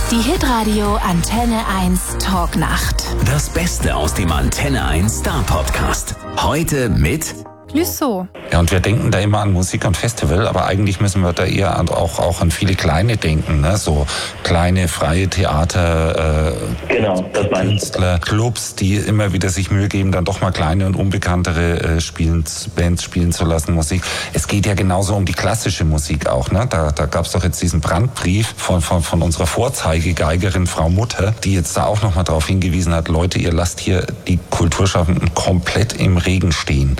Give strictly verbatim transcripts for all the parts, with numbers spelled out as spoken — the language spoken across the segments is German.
Die Hitradio Antenne eins Talknacht. Das Beste aus dem Antenne eins Star Podcast. Heute mit Clouseau. Ja, und wir denken da immer an Musik und Festival, aber eigentlich müssen wir da eher an, auch, auch an viele kleine denken, ne? So kleine freie Theater, äh, genau, das meine ich. Künstler, Clubs, die immer wieder sich Mühe geben, dann doch mal kleine und unbekanntere äh, spielen, Bands spielen zu lassen, Musik. Es geht ja genauso um die klassische Musik auch, ne? Da, da gab es doch jetzt diesen Brandbrief von, von, von unserer Vorzeigegeigerin Frau Mutter, die jetzt da auch noch mal darauf hingewiesen hat, Leute, ihr lasst hier die Kulturschaffenden komplett im Regen stehen.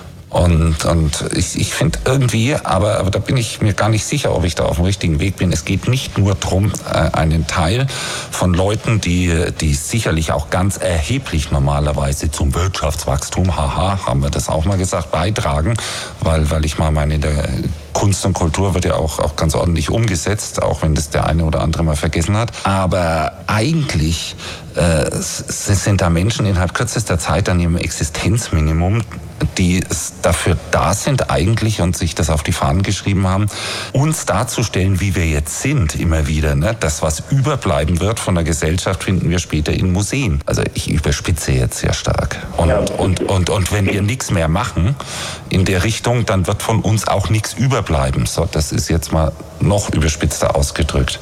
Und, und ich, ich finde irgendwie, aber, aber da bin ich mir gar nicht sicher, ob ich da auf dem richtigen Weg bin. Es geht nicht nur darum, einen Teil von Leuten, die, die sicherlich auch ganz erheblich normalerweise zum Wirtschaftswachstum, haha, haben wir das auch mal gesagt, beitragen, weil, weil ich mal meine, in der Kunst und Kultur wird ja auch, auch ganz ordentlich umgesetzt, auch wenn das der eine oder andere mal vergessen hat. Aber eigentlich äh, sind da Menschen innerhalb kürzester Zeit an ihrem Existenzminimum, die dafür da sind eigentlich und sich das auf die Fahnen geschrieben haben, uns darzustellen, wie wir jetzt sind, immer wieder. Ne? Das, was überbleiben wird von der Gesellschaft, finden wir später in Museen. Also ich überspitze jetzt sehr stark. Und, ja. und, und, und wenn wir nichts mehr machen in der Richtung, dann wird von uns auch nichts überbleiben. So, das ist jetzt mal noch überspitzter ausgedrückt.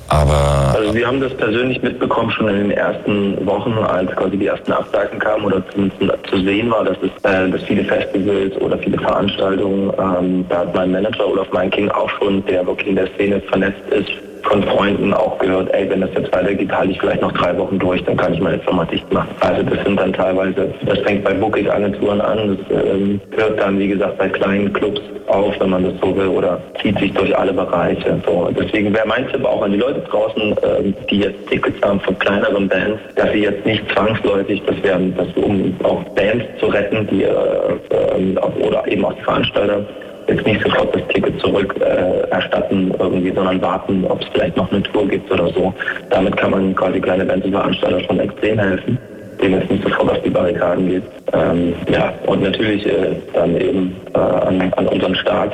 Aber also wir haben das persönlich mitbekommen schon in den ersten Wochen, als quasi die ersten Absagen kamen oder zumindest zu sehen war, dass es äh, dass viele Festivals oder viele Veranstaltungen, ähm, da hat mein Manager Olaf Meinking auch schon, der wirklich in der Szene vernetzt ist, von Freunden auch gehört, ey, wenn das jetzt weitergeht, halte ich vielleicht noch drei Wochen durch, dann kann ich meine Firma dicht machen. Also das sind dann teilweise, das fängt bei Booking-Agenturen an, das ähm, hört dann, wie gesagt, bei kleinen Clubs auf, wenn man das so will, oder zieht sich durch alle Bereiche. So, deswegen wäre mein Tipp auch an die Leute draußen, ähm, die jetzt Tickets haben von kleineren Bands, dass sie jetzt nicht zwangsläufig, das werden, das um auch Bands zu retten, die äh, äh, oder eben auch die Veranstalter, jetzt nicht sofort das Ticket zurück äh, erstatten irgendwie, sondern warten, ob es vielleicht noch eine Tour gibt oder so. Damit kann man quasi kleine Bands und Veranstalter schon extrem helfen, denen es nicht sofort auf die Barrikaden geht. Ähm, ja, und natürlich äh, dann eben äh, an, an unseren Staat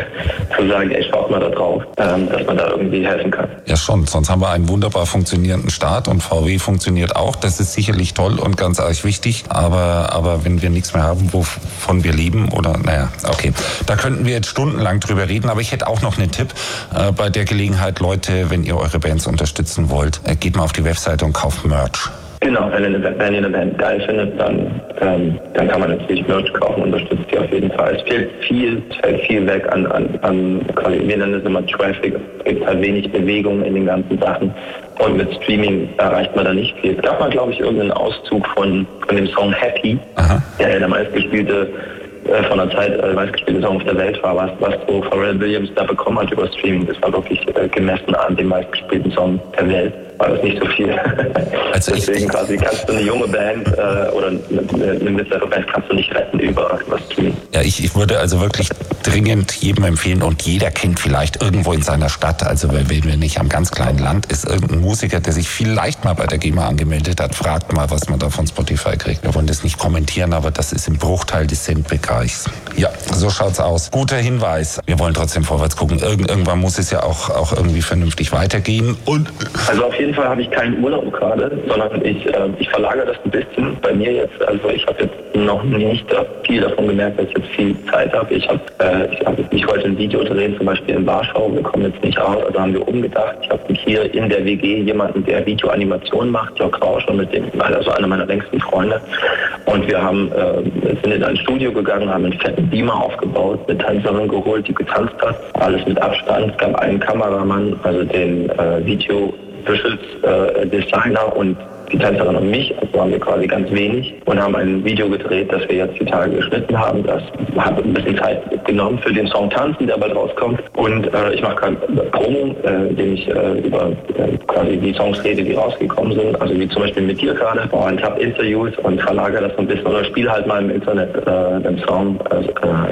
zu sagen, ey, schaut mal da drauf, ähm, dass man da irgendwie helfen kann. Ja schon, sonst haben wir einen wunderbar funktionierenden Staat und V W funktioniert auch. Das ist sicherlich toll und ganz arg wichtig, aber, aber wenn wir nichts mehr haben, wovon wir leben oder, naja, okay. Da könnten wir jetzt stundenlang drüber reden, aber ich hätte auch noch einen Tipp äh, bei der Gelegenheit, Leute, wenn ihr eure Bands unterstützen wollt, äh, geht mal auf die Webseite und kauft Merch. Genau, wenn ihr eine, wenn ihr eine Band geil findet, dann, ähm, dann kann man natürlich Merch kaufen, unterstützt die auf jeden Fall. Es fehlt viel, es fällt viel weg an, an, an wir nennen es immer Traffic, es gibt halt wenig Bewegung in den ganzen Sachen und mit Streaming erreicht man da nicht viel. Es gab mal, glaube ich, irgendeinen Auszug von, von dem Song Happy, Aha. der der meistgespielte äh, von der Zeit äh, meistgespielte Song auf der Welt war, was, was so Pharrell Williams da bekommen hat über Streaming. Das war wirklich äh, gemessen an dem meistgespielten Song der Welt. War das nicht so viel. Also deswegen ich, quasi kannst du eine junge Band äh, oder eine, eine mittlere Band kannst du nicht retten über was Streaming. Ja, ich, ich würde also wirklich dringend jedem empfehlen und jeder kennt vielleicht irgendwo in seiner Stadt, also wenn wir nicht am ganz kleinen Land, ist irgendein Musiker, der sich vielleicht mal bei der GEMA angemeldet hat, fragt mal, was man da von Spotify kriegt. Wir wollen das nicht kommentieren, aber das ist im Bruchteil des Centbereichs. Ja, so schaut's aus. Guter Hinweis. Wir wollen trotzdem vorwärts gucken. Irgend, irgendwann muss es ja auch, auch irgendwie vernünftig weitergehen. Und also auf jeden Fall habe ich keinen Urlaub gerade, sondern ich, äh, ich verlagere das ein bisschen bei mir jetzt. Also ich habe jetzt noch nicht viel davon gemerkt, dass ich jetzt viel Zeit habe. Ich habe äh, ich hab mich heute ein Video drehen, zum Beispiel in Warschau. Wir kommen jetzt nicht raus, also haben wir umgedacht. Ich habe hier in der W G jemanden, der Videoanimation macht, Jörg Rauscher, mit dem, also einer meiner längsten Freunde. Und wir haben, äh, sind in ein Studio gegangen, haben einen fetten Beamer aufgebaut, eine Tänzerin geholt, die getanzt hat. Alles mit Abstand. Es gab einen Kameramann, also den äh, Video Visuals äh, Designer und die Tänzerin und mich, also waren wir quasi ganz wenig und haben ein Video gedreht, das wir jetzt die Tage geschnitten haben. Das hat ein bisschen Zeit genommen für den Song Tanzen, der bald rauskommt. Und äh, ich mache gerade Promo, äh, indem ich äh, über äh, quasi die Songs rede, die rausgekommen sind. Also wie zum Beispiel mit dir gerade. Und habe Interviews und verlagere das so ein bisschen oder spiele halt mal im Internet äh, den Song also,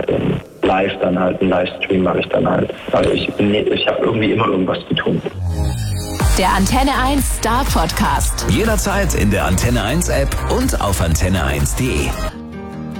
äh, live, dann halt einen Livestream mache ich dann halt. Also ich, ich habe irgendwie immer irgendwas zu tun. Der Antenne eins Star Podcast. Jederzeit in der Antenne eins App und auf antenne eins punkt de.